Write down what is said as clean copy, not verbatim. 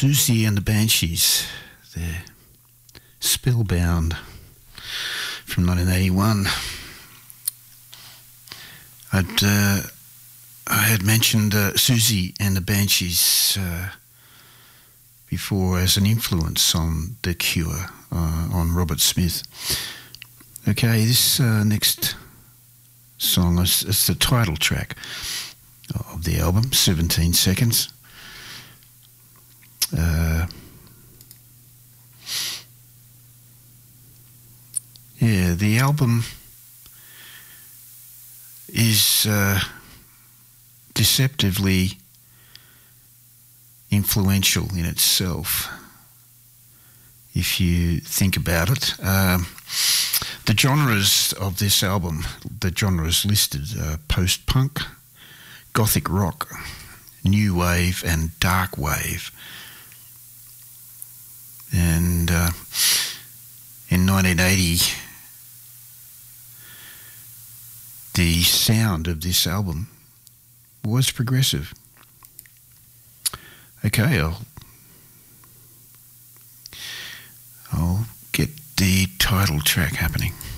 Siouxsie and the Banshees, they're Spellbound from 1981. I had mentioned Siouxsie and the Banshees before as an influence on The Cure, on Robert Smith. Okay, this next song is the title track of the album, 17 Seconds. Yeah, the album is deceptively influential in itself, if you think about it. The genres of this album, the genres listed, post-punk, gothic rock, new wave and dark wave. And in 1980, the sound of this album was progressive. Okay, I'll get the title track happening.